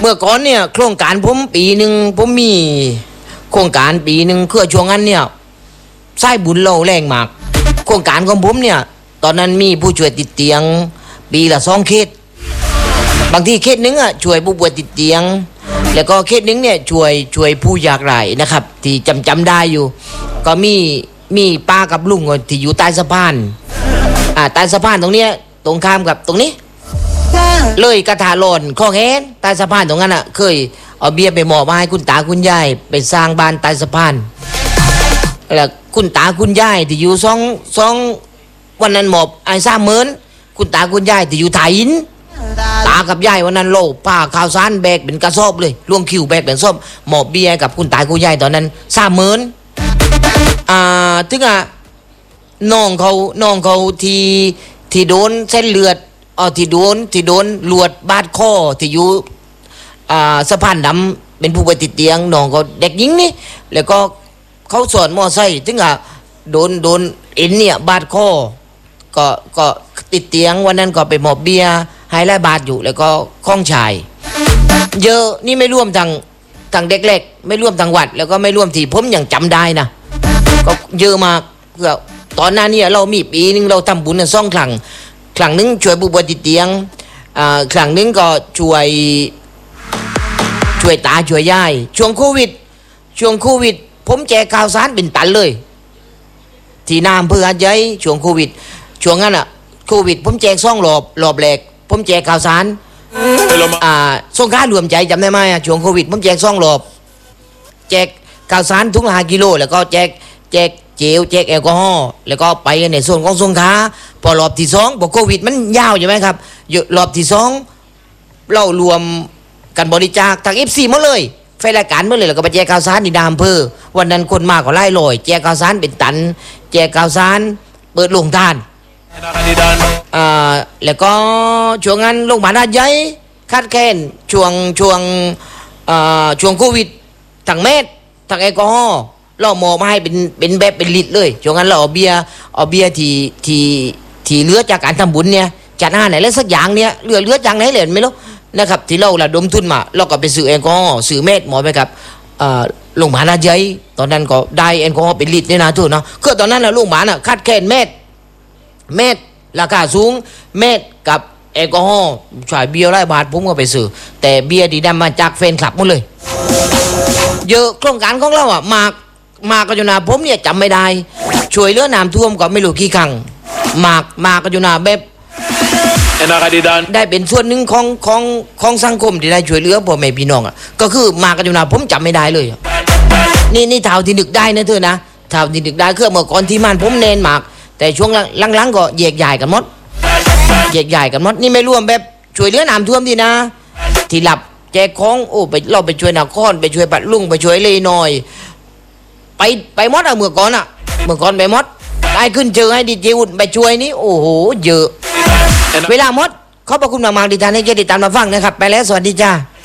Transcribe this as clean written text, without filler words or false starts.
มื่อก่อนเนี่ยโครงการผมปีหนึ่งผมมีโครงการปีหนึ่งคือช่วงนั้นเนี่ยสายบุญเราแรงมากโครงการของผมเนี่ยตอนนั้นมีผู้ช่วยติดเตียงปีละ2 เคสบางทีเคสนึงอ่ะช่วยผู้ป่วยติดเตียงแล้วก็เคสนึงเนี่ยช่วยผู้ยากไร้นะครับที่จำได้อยู่ก็มีป้ากับลุงที่อยู่ใต้สะพานใต้สะพานตรงเนี้ยตรงข้ามกับตรงนี้เลยกระถาหล่นข้อแขนใต้สะพานตรงนั้นอ่ะเคยเอาเบียร์ไปมอบให้คุณตาคุณยายไปสร้างบ้านใต้สะพานแล้วคุณตาคุณยายที่อยู่สองวันนั้นมอบไอ้30,000คุณตาคุณยายที่อยู่ไทยอินตากับยายวันนั้นโลผ้าข้าวสารแบกเป็นกระสอบเลยล่วงคิวแบกเป็นส้มหมอบเบียร์กับคุณตาคุณยายตอนนั้น30,000ถึงน้องเขาที่โดนเส้นเลือดที่โดนลวดบาดคอที่อยู่สะพานดำเป็นผู้ป่วยติดเตียงน้องเขาเด็กหญิงนี่แล้วก็เขาสอนมอไซค์ถึงโดนเอ็นเนี่ยบาดคอก็ติดเตียงวันนั้นก็ไปมอบเบียร์ให้หลายบาทอยู่แล้วก็ข้องชายเยอะนี่ไม่ร่วมทางเด็กเล็กไม่ร่วมทางวัดแล้วก็ไม่ร่วมที่ผมยังจำได้นะก็เยอะมากเพื่อตอนนั้นเนี่ยเรามีปีนึงเราทำบุญกัน2 ครั้งนึงช่วยผู้ป่วยติดเตียงครั้งนึงก็ช่วยตาช่วยยายช่วงโควิดผมแจกข่าวสารเป็นตันเลยที่น้ำเพื่อหัดใหญ่ช่วงโควิดช่วงนั้นโควิดผมแจก2 รอบแรกผมแจกข่าวสารสงขลารวมใจจำได้ไหมช่วงโควิดผมแจก2 รอบแจกข่าวสารถุงละ5 กิโลแล้วก็แจกเจลแจกแอลกอฮอล์แล้วก็ไปในส่วนของสงขลาพอรอบที่2พอโควิดมันยาวใช่ไหมครับรอบที่2เรารวมกันบริจาคทาง FC หมดเลยไฟรายการหมดเลยแล้วก็ไปแจกข่าวสารในดามอำเภอวันนั้นคนมากกว่าไล่ลอยแจกข่าวสารเป็นตันแจกข่าวสารเปิดโรงทานแล้วก็ช่วงนั้นโรงพยาบาลหาดใหญ่คาดแคลนช่วงโควิดทางเม็ดทางแอลกอฮอล์เราหมอมาให้เป็นแบบเป็นลิตรเลยช่วงนั้นเราเอาเบียร์ที่เหลือจากการทำบุญเนี่ยจัดหาไหนแล้วสักอย่างเนี่ยเหลือจากไหนเลยไม่รู้นะครับที่เราระดมทุนมาเราก็ไปซื้อแอลกอฮอล์ซื้อเม็ดหมอไปกับโรงพยาบาลหาดใหญ่ตอนนั้นก็ได้แอลกอฮอล์เป็นลิตรเนี่ยนะทุกเนาะคือตอนนั้นโรงพยาบาลคาดแคลนเม็ดราคาสูงเม็ดกับแอลกอฮอล์ขายเบียร์100 บาทผมก็ไปซื้อแต่เบียร์ดีดำมาจากแฟนคลับหมดเลยเยอะโครงการของเรามากก็อยู่นาผมเนี่ยจำไม่ได้ช่วยเหลือน้ำท่วมก็ไม่รู้กี่ครั้งมากก็อยู่นาแบบได้เป็นส่วนหนึ่งของสังคมที่ได้ช่วยเหลือพ่อแม่พี่น้องก็คือมากก็อยู่นาผมจำไม่ได้เลยนี่เท่าที่นึกได้นะเธอนะเท่าที่นึกได้คือเมื่อก่อนที่มันผมเน้นมากแต่ช่วงหลังๆก็แยกย้ายกันหมดนี่ไม่ร่วมแบบช่วยเหลือน้ำท่วมดีนะที่หลับแจกของเราไปช่วยนครไปช่วยปัดลุงไปช่วยเลยหน่อยไปมดเมื่อก่อนไปมดได้ขึ้นเจอให้ดีเจอุ่นไปช่วยนี่โอ้โหเยอะเวลามดขอบพระคุณมากๆที่ท่านให้เกียรติตามมาฟังนะครับไปแล้วสวัสดีจ้า